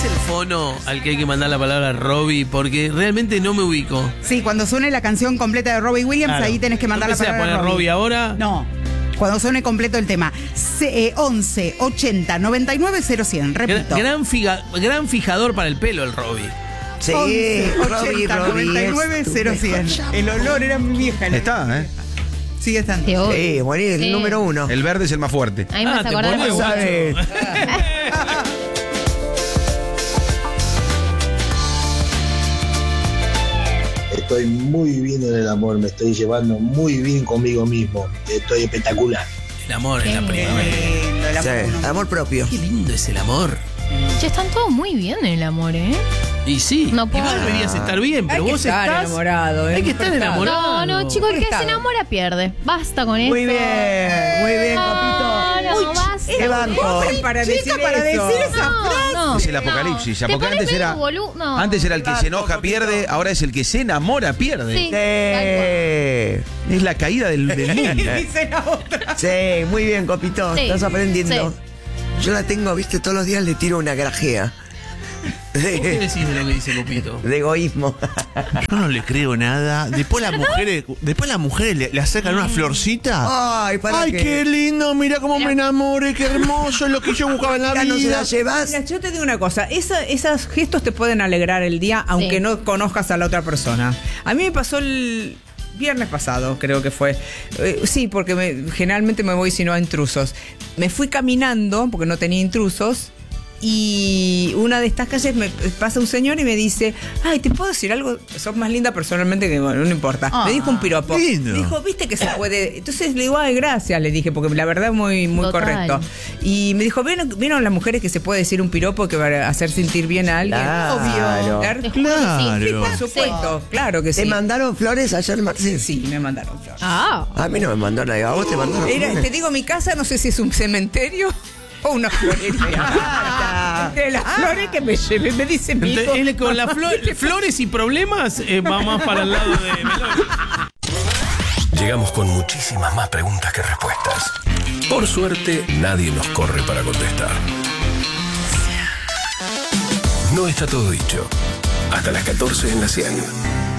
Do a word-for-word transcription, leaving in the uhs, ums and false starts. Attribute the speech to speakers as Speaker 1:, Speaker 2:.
Speaker 1: es el fono al que hay que mandar la palabra Robbie? Porque realmente no me ubico.
Speaker 2: Sí, cuando suene la canción completa de Robbie Williams,
Speaker 1: Claro.
Speaker 2: ahí tenés que mandar
Speaker 1: ¿No
Speaker 2: la palabra
Speaker 1: empecé a poner Robbie ahora?
Speaker 2: No. Cuando suene completo el tema. C eh, once ochenta noventa y nueve cero cien.
Speaker 1: Gran,
Speaker 2: Repito.
Speaker 1: gran, figa- gran fijador para el pelo el Robbie.
Speaker 3: Sí,
Speaker 2: once
Speaker 3: Robbie,
Speaker 2: ochenta
Speaker 3: Robbie.
Speaker 2: noventa y nueve cero cien. El olor era mi vieja. el-
Speaker 4: Está, ¿eh?
Speaker 2: Sigue estando.
Speaker 5: Te odio.
Speaker 3: Sí, bueno, el
Speaker 5: Sí.
Speaker 3: número uno.
Speaker 4: El verde es el más fuerte.
Speaker 5: A mí me
Speaker 1: Ah,
Speaker 5: hace
Speaker 1: te
Speaker 5: acordar
Speaker 1: pone
Speaker 5: de-
Speaker 1: guacho.
Speaker 3: ¿Sabes?
Speaker 6: Estoy muy bien en el amor, me estoy llevando muy bien conmigo mismo. Estoy espectacular.
Speaker 1: El amor en la
Speaker 5: Qué
Speaker 2: Qué
Speaker 1: primavera.
Speaker 2: lindo, el amor
Speaker 3: Sí,
Speaker 2: uno.
Speaker 3: amor propio.
Speaker 1: Qué lindo es el amor.
Speaker 5: Che, están todos muy bien en el amor, ¿eh?
Speaker 1: Y sí,
Speaker 5: No puedo.
Speaker 1: igual deberías estar bien, pero
Speaker 7: Hay que
Speaker 1: vos
Speaker 7: estar
Speaker 1: estás...
Speaker 7: enamorado,
Speaker 1: Hay que estar
Speaker 7: despertado.
Speaker 1: enamorado.
Speaker 5: No, no, chicos, el que se
Speaker 7: Estado.
Speaker 5: enamora pierde. Basta con eso.
Speaker 3: Muy bien, muy bien,
Speaker 5: No,
Speaker 3: Copito.
Speaker 5: no, basta.
Speaker 3: Qué banco.
Speaker 7: Para
Speaker 2: Chica,
Speaker 7: decir
Speaker 2: para
Speaker 7: eso.
Speaker 2: decir esa
Speaker 5: No, no.
Speaker 4: Es el apocalipsis.
Speaker 5: No. Te
Speaker 4: Porque
Speaker 5: pones
Speaker 4: antes era,
Speaker 5: medio bolu- no.
Speaker 4: antes era el que se enoja, pierde, ahora es el que se enamora, pierde.
Speaker 5: Sí. tal
Speaker 3: Sí.
Speaker 4: Es la caída del, del mundo.
Speaker 2: Dice la otra.
Speaker 3: Sí, muy bien, Copito.
Speaker 5: Sí,
Speaker 3: Estás aprendiendo.
Speaker 5: sí.
Speaker 3: Yo la tengo, viste, todos los días le tiro una grajea.
Speaker 1: ¿Qué
Speaker 3: De,
Speaker 1: decís de lo que dice Copito?
Speaker 3: de egoísmo.
Speaker 8: Yo no le creo nada. Después las mujeres, después las mujeres le, le acercan una florcita.
Speaker 3: Ay, para
Speaker 8: Ay,
Speaker 3: que-
Speaker 8: qué lindo, mira cómo me enamoré, qué hermoso, es lo que yo buscaba en la
Speaker 3: Ya no se
Speaker 8: vida.
Speaker 3: la llevas.
Speaker 7: Mira, yo te digo una cosa, esa- esos gestos te pueden alegrar el día aunque
Speaker 5: Sí.
Speaker 7: no conozcas a la otra persona. A mí me pasó el viernes pasado, creo que fue. Eh, sí, porque me- generalmente me voy si no a intrusos. Me fui caminando porque no tenía intrusos. Y una de estas calles me pasa un señor y me dice, ay, ¿te puedo decir algo? Sos más linda personalmente que bueno, no importa.
Speaker 2: Ah,
Speaker 7: me dijo un piropo.
Speaker 8: lindo.
Speaker 7: Dijo, viste que se puede. Entonces le digo, ay, gracias, le dije, porque la verdad es muy, muy
Speaker 5: Total.
Speaker 7: correcto. Y me dijo, ¿vieron, ¿vieron las mujeres que se puede decir un piropo que va a hacer sentir bien a alguien?
Speaker 3: Claro.
Speaker 7: Obvio.
Speaker 5: Te juro que sí.
Speaker 7: Sí, por supuesto, claro que
Speaker 3: ¿Te
Speaker 7: sí.
Speaker 3: mandaron flores ayer, Marcel?
Speaker 7: Sí, me mandaron flores.
Speaker 5: Ah.
Speaker 3: A mí no me mandó nadie. ¿A vos te mandaron
Speaker 7: Era,
Speaker 3: flores?
Speaker 7: te digo, mi casa no sé si es un cementerio o una florería. De las flores que me llevé, me dice mi hijo.
Speaker 1: Entonces, él con las flo- flores y problemas eh, va más para el lado de Melón.
Speaker 9: Llegamos con muchísimas más preguntas que respuestas. Por suerte, nadie nos corre para contestar. No está todo dicho. Hasta las catorce en la cien.